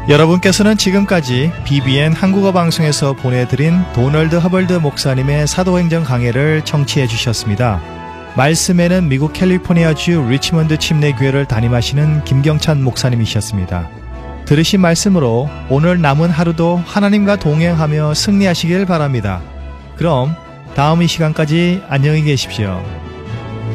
여러분께서는 지금까지 BBN 한국어 방송에서 보내드린 도널드 허벌드 목사님의 사도행전 강해를 청취해 주셨습니다. 말씀에는 미국 캘리포니아주 리치먼드 침례교회를 담임하시는 김경찬 목사님이셨습니다. 들으신 말씀으로 오늘 남은 하루도 하나님과 동행하며 승리하시길 바랍니다. 그럼 다음 이 시간까지 안녕히 계십시오.